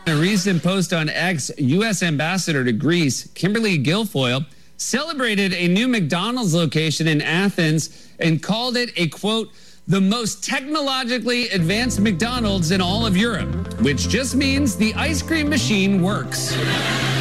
a recent post on X, U.S. Ambassador to Greece, Kimberly Guilfoyle, celebrated a new McDonald's location in Athens and called it a, quote, the most technologically advanced McDonald's in all of Europe, which just means the ice cream machine works.